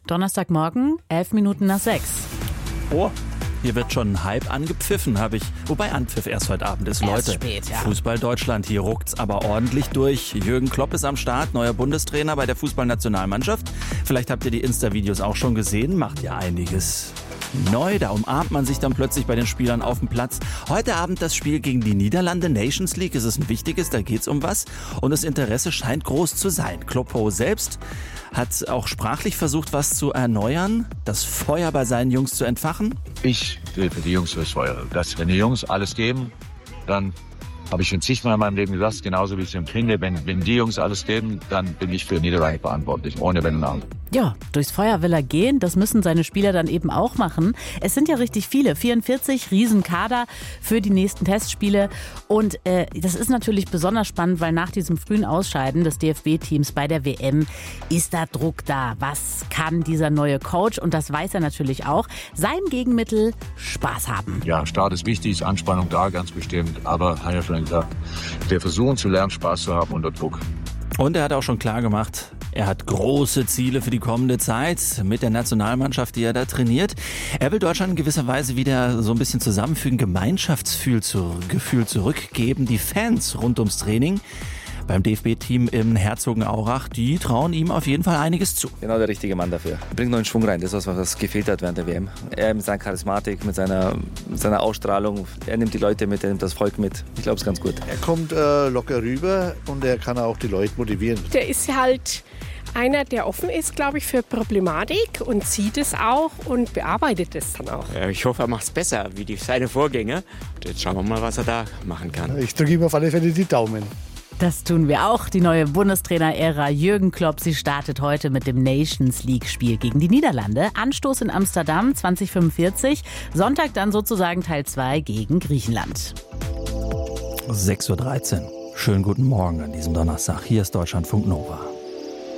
Donnerstagmorgen, 6:11. Oh, hier wird schon ein Hype angepfiffen, habe ich. Wobei Anpfiff erst heute Abend ist, Erst Leute. spät, ja. Fußball Deutschland, hier ruckt's aber ordentlich durch. Jürgen Klopp ist am Start, neuer Bundestrainer bei der Fußballnationalmannschaft. Vielleicht habt ihr die Insta-Videos auch schon gesehen, macht ja einiges neu. Da umarmt man sich dann plötzlich bei den Spielern auf dem Platz. Heute Abend das Spiel gegen die Niederlande, Nations League. Es ist ein wichtiges, da geht's um was. Und das Interesse scheint groß zu sein. Kloppo selbst hat auch sprachlich versucht, was zu erneuern, das Feuer bei seinen Jungs zu entfachen. Ich will für die Jungs fürs Feuer. Wenn die Jungs alles geben, dann habe ich schon zigmal in meinem Leben gesagt, genauso wie ich es empfinde, wenn die Jungs alles geben, dann bin ich für Niederlage verantwortlich, ohne Wenn und Aber. Ja, durchs Feuer will er gehen. Das müssen seine Spieler dann eben auch machen. Es sind ja richtig viele, 44, Riesenkader für die nächsten Testspiele. Und das ist natürlich besonders spannend, weil nach diesem frühen Ausscheiden des DFB-Teams bei der WM ist da Druck da. Was kann dieser neue Coach? Und das weiß er natürlich auch. Sein Gegenmittel, Spaß haben. Ja, Start ist wichtig, ist Anspannung da, ganz bestimmt. Aber, habe ich ja schon gesagt, wir versuchen zu lernen, Spaß zu haben unter Druck. Und er hat auch schon klar gemacht, er hat große Ziele für die kommende Zeit mit der Nationalmannschaft, die er da trainiert. Er will Deutschland in gewisser Weise wieder so ein bisschen zusammenfügen, Gemeinschaftsgefühl zurückgeben. Die Fans rund ums Training beim DFB-Team in Herzogenaurach, die trauen ihm auf jeden Fall einiges zu. Genau der richtige Mann dafür. Er bringt neuen Schwung rein, das ist was gefehlt hat während der WM. Er mit seiner Charismatik, mit seiner Ausstrahlung, er nimmt die Leute mit, er nimmt das Volk mit. Ich glaube, es ist ganz gut. Er kommt locker rüber und er kann auch die Leute motivieren. Der ist halt einer, der offen ist, glaube ich, für Problematik und sieht es auch und bearbeitet es dann auch. Ich hoffe, er macht es besser wie seine Vorgänger. Und jetzt schauen wir mal, was er da machen kann. Ich drücke ihm auf alle Fälle die Daumen. Das tun wir auch. Die neue Bundestrainer-Ära Jürgen Klopp, sie startet heute mit dem Nations League-Spiel gegen die Niederlande. Anstoß in Amsterdam 2045. Sonntag dann sozusagen Teil 2 gegen Griechenland. 6:13 Uhr. Schönen guten Morgen an diesem Donnerstag. Hier ist Deutschlandfunk Nova.